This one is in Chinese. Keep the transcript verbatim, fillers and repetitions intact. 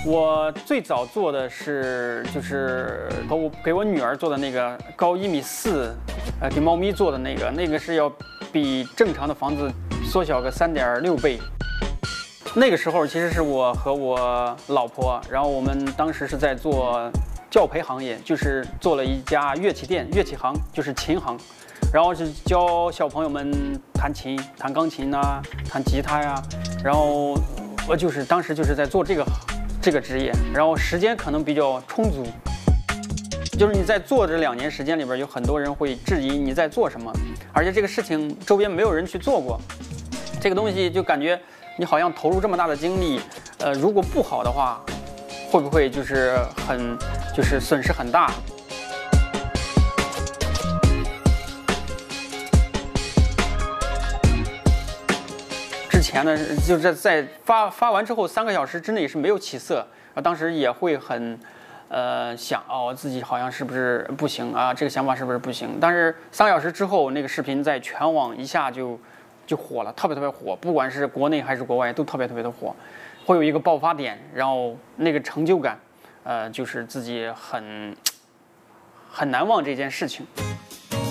我最早做的是就是和我给我女儿做的那个高一米四，呃，给猫咪做的那个，那个是要比正常的房子缩小个三点六倍。那个时候其实是我和我老婆，然后我们当时是在做教培行业，就是做了一家乐器店，乐器行就是琴行，然后是教小朋友们弹琴、弹钢琴啊、弹吉他呀、啊，然后我就是当时就是在做这个这个职业，然后时间可能比较充足。就是你在做这两年时间里边，有很多人会质疑你在做什么，而且这个事情周边没有人去做过，这个东西就感觉你好像投入这么大的精力，呃，如果不好的话，会不会就是很就是损失很大？之前呢，就是在发发完之后三个小时之内是没有起色，啊，当时也会很。呃，想哦，自己好像是不是不行啊？这个想法是不是不行？但是三个小时之后，那个视频在全网一下就就火了，特别特别火，不管是国内还是国外，都特别特别的火，会有一个爆发点，然后那个成就感，呃，就是自己很很难忘这件事情。